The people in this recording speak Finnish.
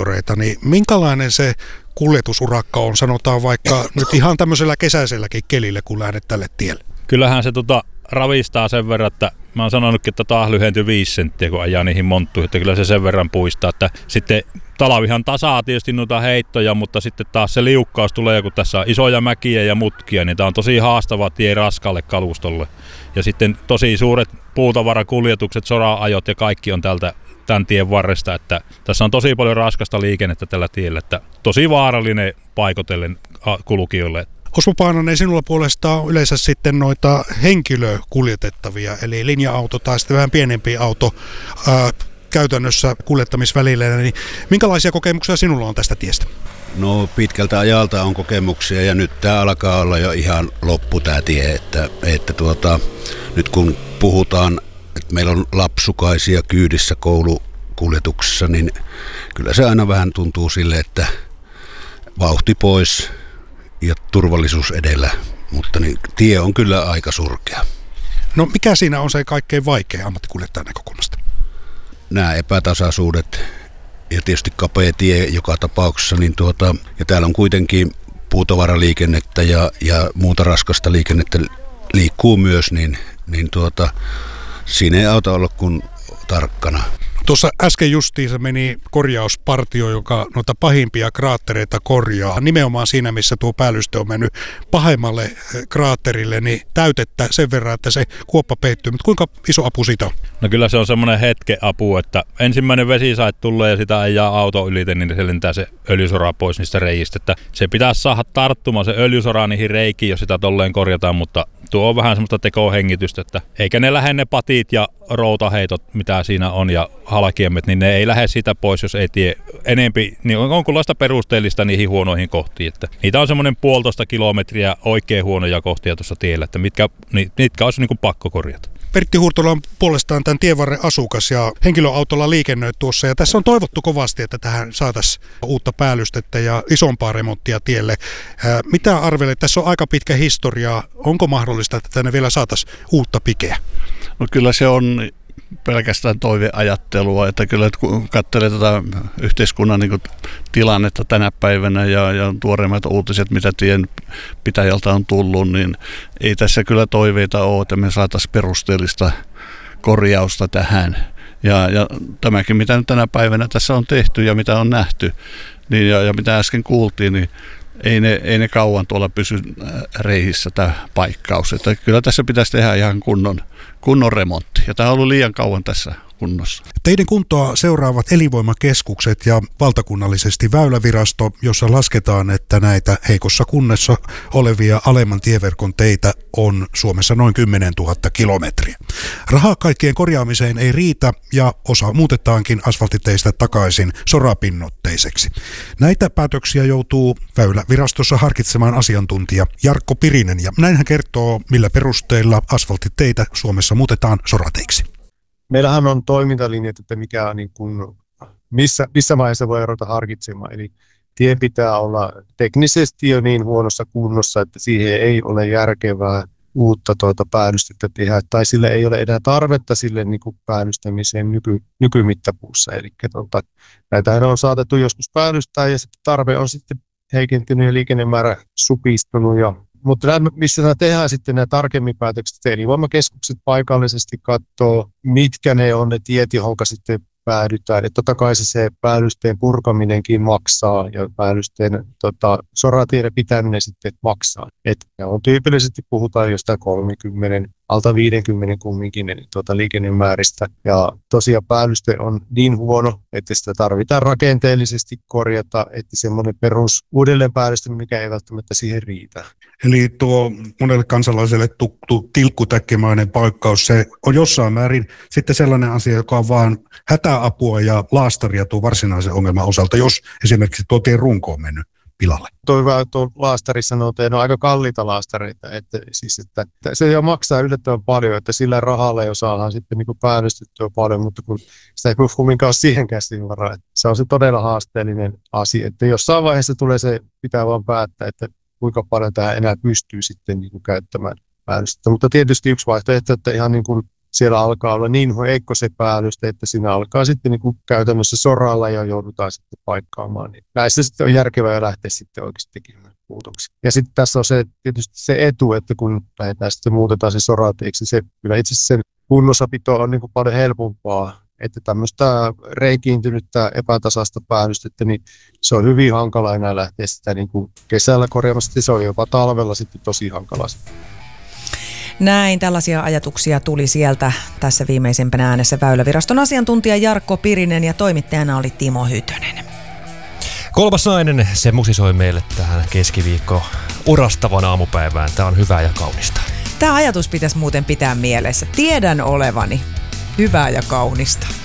traktoreita, niin minkälainen se kuljetusurakka on, sanotaan vaikka nyt ihan tämmöisellä kesäiselläkin kelillä, kun lähdet tälle tielle? Kyllähän se ravistaa sen verran, että mä oon sanonutkin, että taas lyhentyy 5 senttiä, kun ajaa niihin monttuihin, että kyllä se sen verran puistaa, että sitten talvihan tasaa tietysti noita heittoja, mutta sitten taas se liukkaus tulee, kun tässä on isoja mäkiä ja mutkia, niin tää on tosi haastava tie raskaalle kalustolle. Ja sitten tosi suuret puutavarakuljetukset, sora-ajot ja kaikki on tämän tien varresta, että tässä on tosi paljon raskasta liikennettä tällä tiellä, että tosi vaarallinen paikotellen kulkijoille. Osmo Paananen, sinulla puolestaan on yleensä sitten noita henkilökuljetettavia, eli linja-auto tai sitten vähän pienempi auto käytännössä kuljettamisvälineellä, niin minkälaisia kokemuksia sinulla on tästä tiestä? No pitkältä ajalta on kokemuksia ja nyt tämä alkaa olla jo ihan loppu tämä tie, että nyt kun puhutaan, että meillä on lapsukaisia kyydissä koulukuljetuksessa, niin kyllä se aina vähän tuntuu sille, että vauhti pois ja turvallisuus edellä, mutta niin, tie on kyllä aika surkea. No mikä siinä on se kaikkein vaikea ammattikuljettajan näkökulmasta? Nämä epätasaisuudet ja tietysti kapea tie joka tapauksessa, niin ja täällä on kuitenkin puutavaraliikennettä ja muuta raskasta liikennettä liikkuu myös, niin siinä ei auta olla kuin tarkkana. Tuossa äsken justiinsa meni korjauspartio, joka noita pahimpia kraattereita korjaa. Nimenomaan siinä, missä tuo päällyste on mennyt pahemmalle kraatterille, niin täytettä sen verran, että se kuoppa peittyy. Mutta kuinka iso apu siitä on? No kyllä se on semmoinen hetken apu, että ensimmäinen vesisait tulee ja sitä ajaa auto ylite, niin se lentää se öljysora pois niistä reijistä. Että se pitäisi saada tarttumaan se öljysora niihin reikiin, jos sitä tolleen korjataan, mutta tuo on vähän semmoista tekohengitystä, että eikä ne lähde ne patit ja routaheitot, mitä siinä on, ja halkiemet, niin ne ei lähde sitä pois, jos ei tie enempi, niin onkunlaista perusteellista niihin huonoihin kohtiin. Että niitä on semmoinen 1,5 kilometriä oikein huonoja kohtia tuossa tiellä, että mitkä olisi niin kuin pakko korjata. Pertti Hurtola on puolestaan tämän tienvarren asukas ja henkilöautolla liikennöi tuossa. Ja tässä on toivottu kovasti, että tähän saataisiin uutta päällystettä ja isompaa remonttia tielle. Mitä arvelet? Tässä on aika pitkä historia. Onko mahdollista, että tänne vielä saataisiin uutta pikeä? No kyllä se on pelkästään toiveajattelua, että kyllä kun katselee tätä yhteiskunnan tilannetta tänä päivänä ja tuoreimmat uutiset, mitä tien pitäjältä on tullut, niin ei tässä kyllä toiveita ole, että me saataisiin perusteellista korjausta tähän. Ja tämäkin, mitä nyt tänä päivänä tässä on tehty ja mitä on nähty, niin ja mitä äsken kuultiin, niin ei ne kauan tuolla pysy reihissä tämä paikkaus. Että kyllä tässä pitäisi tehdä ihan kunnon remontti. Ja tämä on ollut liian kauan tässä kunnossa. Teiden kuntoa seuraavat elinvoimakeskukset ja valtakunnallisesti Väylävirasto, jossa lasketaan, että näitä heikossa kunnossa olevia alemman tieverkon teitä on Suomessa noin 10 000 kilometriä. Rahaa kaikkien korjaamiseen ei riitä ja osa muutetaankin asfaltiteistä takaisin sorapinnoteiseksi. Näitä päätöksiä joutuu Väylävirastossa harkitsemaan asiantuntija Jarkko Pirinen ja näin hän kertoo, millä perusteilla asfaltiteitä Suomessa muutetaan sorateiksi. Meillähän on toimintalinjat, että missä vaiheessa voi ruveta harkitsemaan. Eli tie pitää olla teknisesti jo niin huonossa kunnossa, että siihen ei ole järkevää uutta päällystettä tehdä, tai sille ei ole enää tarvetta sille päällystämiseen nykymittapuussa. Eli näitähän on saatettu joskus päällystää ja sitten tarve on sitten heikentynyt ja liikennemäärä supistunut. Mutta missä tehdään sitten nämä tarkemmin päätökset, elinvoimakeskukset paikallisesti katsoo, mitkä ne on ne tiet, johon sitten päädytään. Että totta kai se päällysteen purkaminenkin maksaa ja päällysteen soratieden pitäminen sitten maksaa. Että on tyypillisesti puhutaan jostain 30, alta 50 kumminkin liikennemääristä. Ja tosiaan päällyste on niin huono, että sitä tarvitaan rakenteellisesti korjata, että semmoinen perus uudelleenpäällystäminen, mikä ei välttämättä siihen riitä. Eli tuo monelle kansalaiselle tuttu tilkkutäkkimäinen paikkaus, se on jossain määrin sitten sellainen asia, joka on vaan hätäapua ja laastaria tuo varsinaisen ongelman osalta, jos esimerkiksi tuo tien runko on mennyt pilalle. Tuo laastari sanoo, että ne on aika kalliita laastareita, että se jo maksaa yllättävän paljon, että sillä rahalla jo saadaan sitten päällystettyä paljon, mutta kun sitä ei kumminkaan ole siihenkään varaa. Se on se todella haasteellinen asia, että jossain vaiheessa tulee se, pitää vaan päättää, että kuinka paljon tähän enää pystyy sitten käyttämään päällystettä. Mutta tietysti yksi vaihtoehto, että ihan siellä alkaa olla niin heikko se päällyste, että siinä alkaa sitten niin kuin käytännössä soralla ja joudutaan sitten paikkaamaan. Niin näissä sitten on järkevää lähteä sitten oikeasti tekemään muutoksia. Ja sitten tässä on tietysti se etu, että kun lähdetään sitten muutetaan se sorateiksi, se kyllä itse asiassa sen kunnossapito on niin kuin paljon helpompaa. Että tämmöistä reikiintynyttä epätasaista päällystettä, niin se on hyvin hankala enää lähteä sitä niin kuin kesällä korjaamassa. Se on jopa talvella sitten tosi hankala. Näin, tällaisia ajatuksia tuli sieltä tässä viimeisempänä äänessä Väyläviraston asiantuntija Jarkko Pirinen ja toimittajana oli Timo Hytönen. Kolmas nainen, se musisoi meille tähän keskiviikko orastavan aamupäivään. Tämä on hyvää ja kaunista. Tämä ajatus pitäisi muuten pitää mielessä. Tiedän olevani hyvää ja kaunista.